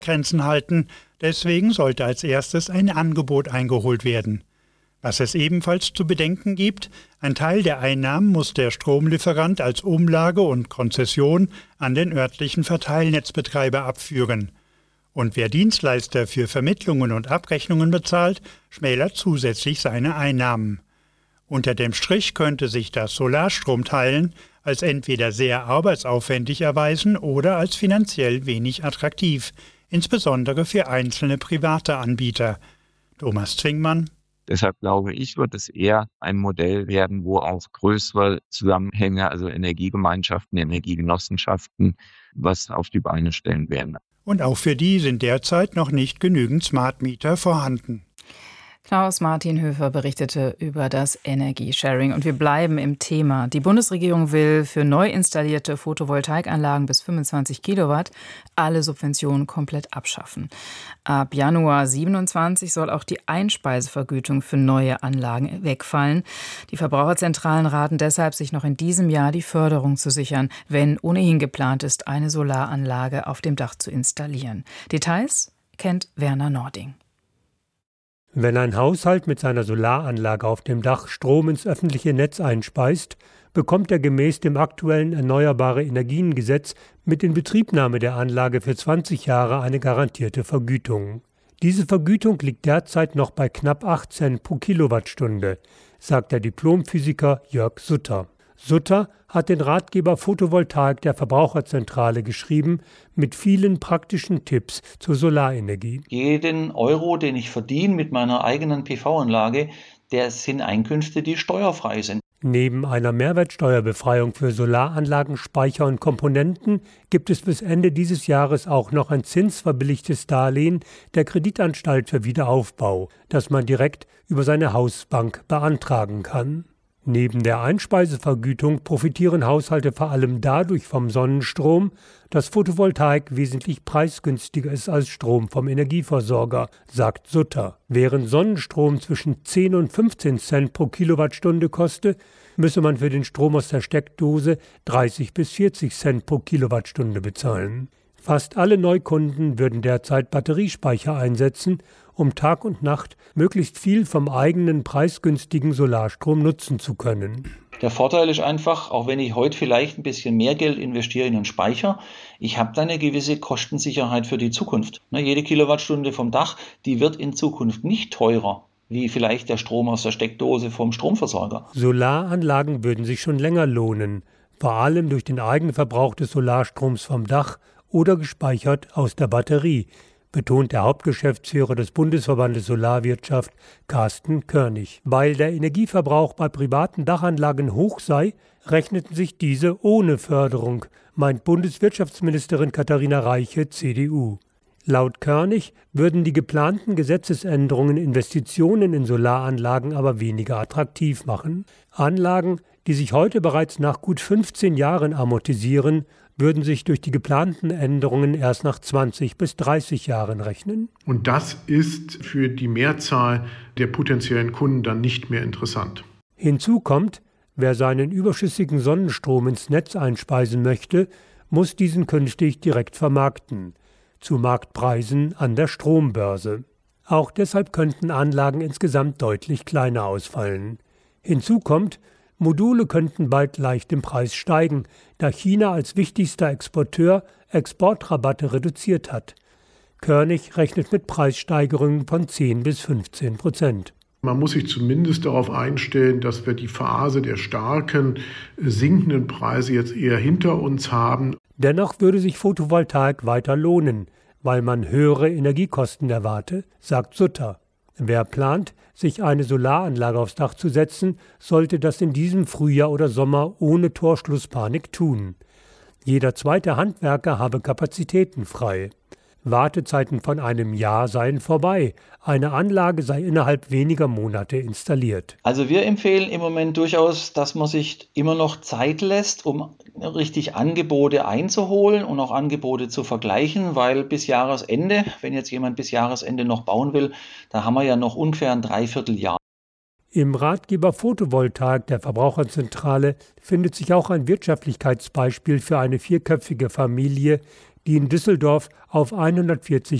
Grenzen halten. Deswegen sollte als erstes ein Angebot eingeholt werden. Was es ebenfalls zu bedenken gibt, ein Teil der Einnahmen muss der Stromlieferant als Umlage und Konzession an den örtlichen Verteilnetzbetreiber abführen. Und wer Dienstleister für Vermittlungen und Abrechnungen bezahlt, schmälert zusätzlich seine Einnahmen. Unter dem Strich könnte sich das Solarstromteilen als entweder sehr arbeitsaufwendig erweisen oder als finanziell wenig attraktiv, insbesondere für einzelne private Anbieter. Thomas Zwingmann. Deshalb glaube ich, wird es eher ein Modell werden, wo auch größere Zusammenhänge, also Energiegemeinschaften, Energiegenossenschaften, was auf die Beine stellen werden. Und auch für die sind derzeit noch nicht genügend Smart Meter vorhanden. Klaus-Martin Höfer berichtete über das Energiesharing. Und wir bleiben im Thema. Die Bundesregierung will für neu installierte Photovoltaikanlagen bis 25 Kilowatt alle Subventionen komplett abschaffen. Ab Januar 27 soll auch die Einspeisevergütung für neue Anlagen wegfallen. Die Verbraucherzentralen raten deshalb, sich noch in diesem Jahr die Förderung zu sichern, wenn ohnehin geplant ist, eine Solaranlage auf dem Dach zu installieren. Details kennt Werner Nording. Wenn ein Haushalt mit seiner Solaranlage auf dem Dach Strom ins öffentliche Netz einspeist, bekommt er gemäß dem aktuellen Erneuerbare-Energien-Gesetz mit Inbetriebnahme der Anlage für 20 Jahre eine garantierte Vergütung. Diese Vergütung liegt derzeit noch bei knapp 8 Cent pro Kilowattstunde, sagt der Diplomphysiker Jörg Sutter. Sutter hat den Ratgeber Photovoltaik der Verbraucherzentrale geschrieben, mit vielen praktischen Tipps zur Solarenergie. Jeden Euro, den ich verdiene mit meiner eigenen PV-Anlage, das sind Einkünfte, die steuerfrei sind. Neben einer Mehrwertsteuerbefreiung für Solaranlagen, Speicher und Komponenten gibt es bis Ende dieses Jahres auch noch ein zinsverbilligtes Darlehen der Kreditanstalt für Wiederaufbau, das man direkt über seine Hausbank beantragen kann. Neben der Einspeisevergütung profitieren Haushalte vor allem dadurch vom Sonnenstrom, dass Photovoltaik wesentlich preisgünstiger ist als Strom vom Energieversorger, sagt Sutter. Während Sonnenstrom zwischen 10 und 15 Cent pro Kilowattstunde koste, müsse man für den Strom aus der Steckdose 30 bis 40 Cent pro Kilowattstunde bezahlen. Fast alle Neukunden würden derzeit Batteriespeicher einsetzen, um Tag und Nacht möglichst viel vom eigenen preisgünstigen Solarstrom nutzen zu können. Der Vorteil ist einfach, auch wenn ich heute vielleicht ein bisschen mehr Geld investiere in einen Speicher, ich habe da eine gewisse Kostensicherheit für die Zukunft. Jede Kilowattstunde vom Dach, die wird in Zukunft nicht teurer, wie vielleicht der Strom aus der Steckdose vom Stromversorger. Solaranlagen würden sich schon länger lohnen, vor allem durch den Eigenverbrauch des Solarstroms vom Dach oder gespeichert aus der Batterie, betont der Hauptgeschäftsführer des Bundesverbandes Solarwirtschaft, Carsten Körnig. Weil der Energieverbrauch bei privaten Dachanlagen hoch sei, rechneten sich diese ohne Förderung, meint Bundeswirtschaftsministerin Katharina Reiche, CDU. Laut Körnig würden die geplanten Gesetzesänderungen Investitionen in Solaranlagen aber weniger attraktiv machen. Anlagen, die sich heute bereits nach gut 15 Jahren amortisieren, würden sich durch die geplanten Änderungen erst nach 20 bis 30 Jahren rechnen. Und das ist für die Mehrzahl der potenziellen Kunden dann nicht mehr interessant. Hinzu kommt, wer seinen überschüssigen Sonnenstrom ins Netz einspeisen möchte, muss diesen künftig direkt vermarkten, zu Marktpreisen an der Strombörse. Auch deshalb könnten Anlagen insgesamt deutlich kleiner ausfallen. Hinzu kommt, Module könnten bald leicht im Preis steigen, da China als wichtigster Exporteur Exportrabatte reduziert hat. Körnig rechnet mit Preissteigerungen von 10 bis 15%. Man muss sich zumindest darauf einstellen, dass wir die Phase der starken sinkenden Preise jetzt eher hinter uns haben. Dennoch würde sich Photovoltaik weiter lohnen, weil man höhere Energiekosten erwarte, sagt Sutter. Wer plant, sich eine Solaranlage aufs Dach zu setzen, sollte das in diesem Frühjahr oder Sommer ohne Torschlusspanik tun. Jeder zweite Handwerker habe Kapazitäten frei. Wartezeiten von einem Jahr seien vorbei. Eine Anlage sei innerhalb weniger Monate installiert. Also wir empfehlen im Moment durchaus, dass man sich immer noch Zeit lässt, um richtig Angebote einzuholen und auch Angebote zu vergleichen, weil bis Jahresende, wenn jetzt jemand bis Jahresende noch bauen will, da haben wir ja noch ungefähr ein Dreivierteljahr. Im Ratgeber Photovoltaik der Verbraucherzentrale findet sich auch ein Wirtschaftlichkeitsbeispiel für eine vierköpfige Familie, die in Düsseldorf auf 140